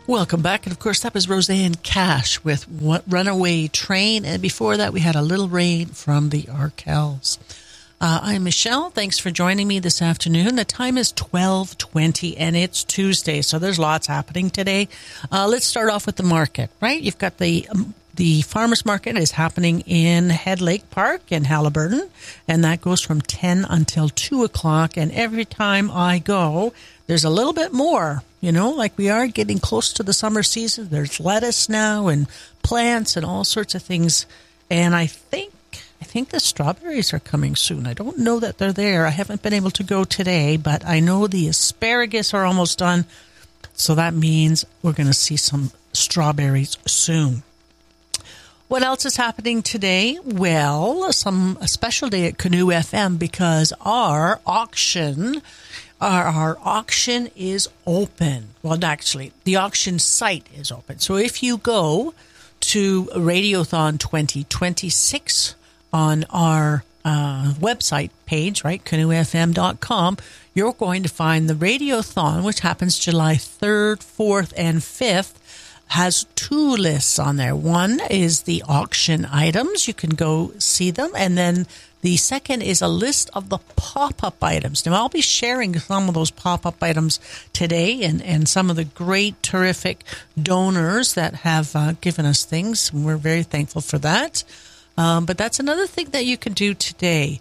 Welcome back. And of course, that was Roseanne Cash with Runaway Train. And before that, we had A Little Rain from the Arkells. I'm Michelle. Thanks for joining me this afternoon. The time is 12:20 and it's Tuesday, so there's lots happening today. Let's start off with the market, right? You've got the farmers market is happening in Head Lake Park in Haliburton, and that goes from 10 until 2 o'clock. And every time I go, there's a little bit more, like we are getting close to the summer season. There's lettuce now and plants and all sorts of things. And I think the strawberries are coming soon. I don't know that they're there. I haven't been able to go today, but I know the asparagus are almost done. So that means we're going to see some strawberries soon. What else is happening today? Well, a special day at Canoe FM because our auction is open. Well, actually, the auction site is open. So if you go to Radiothon 2026 on our website page, right, canoefm.com, you're going to find the Radiothon, which happens July 3rd, 4th, and 5th, has two lists on there. One is the auction items. You can go see them. And then the second is a list of the pop-up items. Now, I'll be sharing some of those pop-up items today and some of the great, terrific donors that have given us things. We're very thankful for that. But that's another thing that you can do today.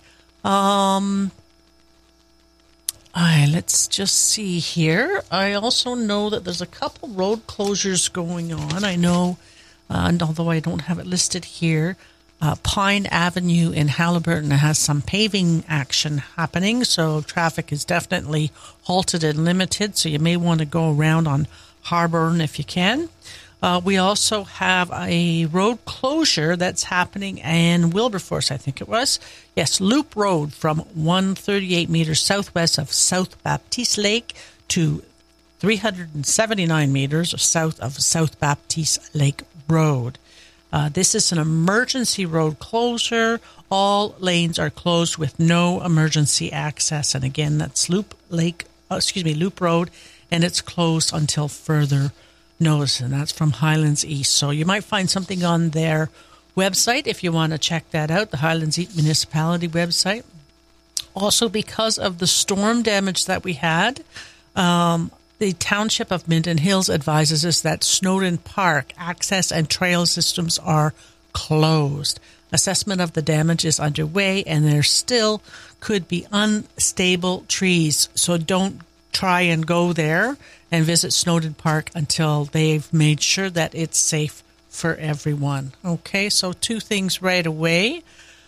Let's just see here. I also know that there's a couple road closures going on. I know, and although I don't have it listed here, Pine Avenue in Haliburton has some paving action happening, so traffic is definitely halted and limited, so you may want to go around on Harbourne if you can. We also have a road closure that's happening in Wilberforce, I think it was. Yes, Loop Road from 138 meters southwest of South Baptiste Lake to 379 meters south of South Baptiste Lake Road. This is an emergency road closure. All lanes are closed with no emergency access. And again, that's Loop Road, and it's closed until further notice, and that's from Highlands East. So you might find something on their website if you want to check that out, the Highlands East Municipality website. Also, because of the storm damage that we had, the Township of Minden Hills advises us that Snowden Park access and trail systems are closed. Assessment of the damage is underway, and there still could be unstable trees, so don't try and go there and visit Snowden Park until they've made sure that it's safe for everyone. Okay, so two things right away.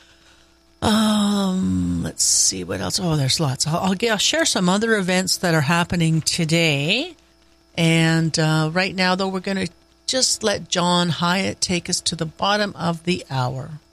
Let's see what else. Oh, there's lots. I'll share some other events that are happening today. And right now, though, we're going to just let John Hyatt take us to the bottom of the hour.